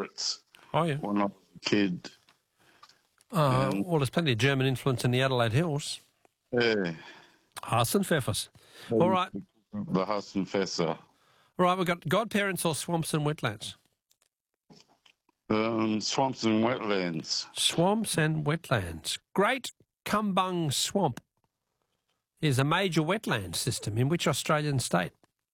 pirates Oh, yeah. when I was a kid. Well, there's plenty of German influence in the Adelaide Hills. Yeah. Hassenpfeffers. All right. The Hassenfässer. All right, we've got godparents or swamps and wetlands? Swamps and wetlands. Swamps and wetlands. Great Kumbung Swamp is a major wetland system in which Australian state?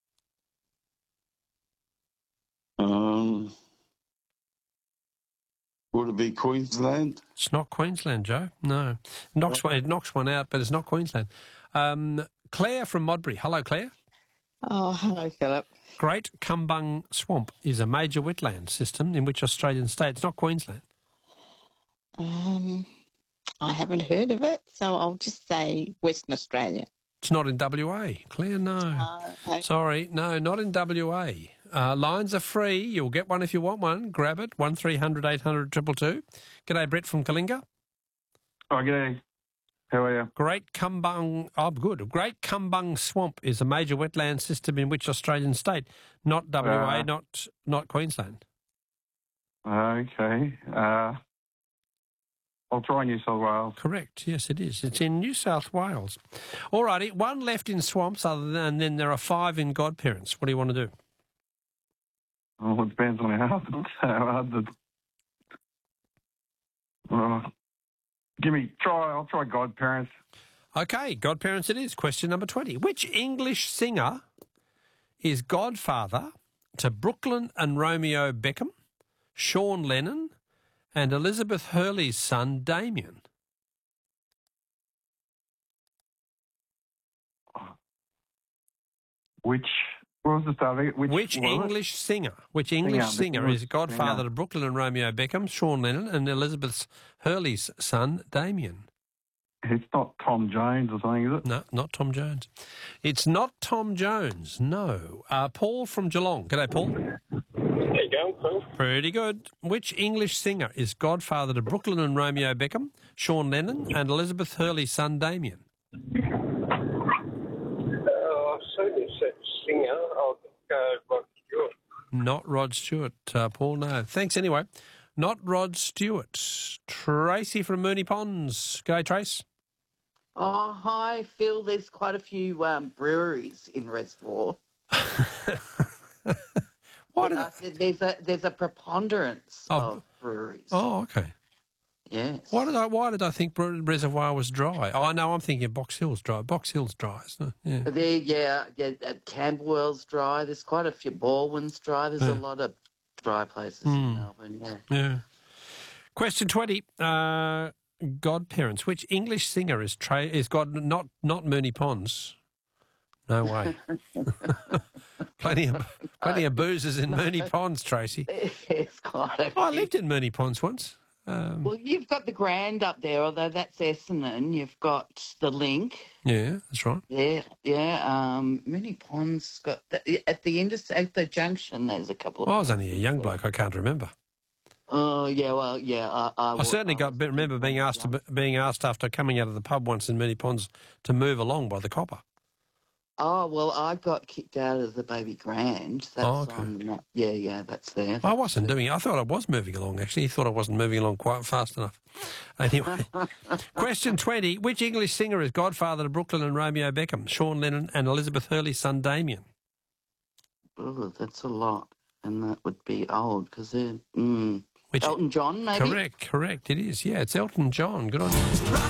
Would it be Queensland? It's not Queensland, Joe. No. It knocks one out, but it's not Queensland. Claire from Modbury. Hello, Claire. Oh, hello, Philip. Great Kumbung Swamp is a major wetland system in which Australian state? It's not Queensland. I haven't heard of it, so I'll just say Western Australia. It's not in WA. Claire, no. Okay. Sorry, no, not in WA. Lines are free. You'll get one if you want one. Grab it. 1300 800 222. G'day, Brett from Kalinga. Oh, g'day. How are you? Great Kumbung... Oh, good. Great Kumbung Swamp is a major wetland system in which Australian state? Not WA, not Queensland. Okay. I'll try New South Wales. Correct. Yes, it is. It's in New South Wales. All righty. One left in swamps, and then there are 5 in godparents. What do you want to do? Oh, it depends on how hard I'll try godparents. Okay, godparents it is. Question number 20. Which English singer is godfather to Brooklyn and Romeo Beckham, Sean Lennon, and Elizabeth Hurley's son, Damien? What was the start? Which English singer is godfather to Brooklyn and Romeo Beckham, Sean Lennon, and Elizabeth Hurley's son, Damien? It's not Tom Jones or something, is it? No, not Tom Jones. It's not Tom Jones, no. Paul from Geelong. G'day, Paul. How you going, Phil? Pretty good. Which English singer is godfather to Brooklyn and Romeo Beckham, Sean Lennon, and Elizabeth Hurley's son, Damien? Certainly singer. I'll go Rod Stewart. Not Rod Stewart, Paul, no. Thanks anyway. Not Rod Stewart. Tracy from Moonee Ponds. G'day, Trace. Oh, hi, Phil. There's quite a few breweries in Reservoir. There's a preponderance of breweries. Oh, okay. Yes. Why did I think Reservoir was dry? Oh, no, I'm thinking of Box Hill's dry. Box Hill's dry, isn't it? Yeah. Camberwell's dry. There's quite a few. Baldwin's dry. There's a lot of dry places in Melbourne, Yeah. Question 20. Godparents. Which English singer is God? Not Moonee Ponds. No way. plenty of boozers in Moonee Ponds, Tracy. It's quite a few. I lived in Moonee Ponds once. Well, you've got the Grand up there, although that's Essendon. You've got the Link. Yeah, that's right. Yeah. Moonee Ponds got at the junction. There's a couple of. Well, I was only a young bloke. I can't remember. Oh yeah, well yeah. I certainly remember being asked after coming out of the pub once in Moonee Ponds to move along by the copper. Oh well, I got kicked out of the Baby Grand. That's that's there. I wasn't doing it. I thought I was moving along. Actually, I thought I wasn't moving along quite fast enough. Anyway, question 20: which English singer is godfather to Brooklyn and Romeo Beckham, Sean Lennon, and Elizabeth Hurley's son Damien? Oh, that's a lot, and that would be old because they're Elton John, maybe. Correct. It is. Yeah, it's Elton John. Good on you.